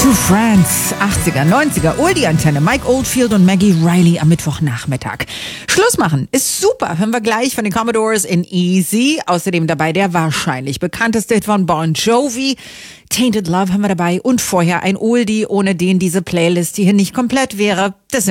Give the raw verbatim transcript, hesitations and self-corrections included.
Two Friends, achtziger, neunziger, Oldie-Antenne, Mike Oldfield und Maggie Riley am Mittwochnachmittag. Schluss machen ist super, hören wir gleich von den Commodores in Easy. Außerdem dabei der wahrscheinlich bekannteste Hit von Bon Jovi, Tainted Love haben wir dabei und vorher ein Oldie, ohne den diese Playlist hier nicht komplett wäre. Das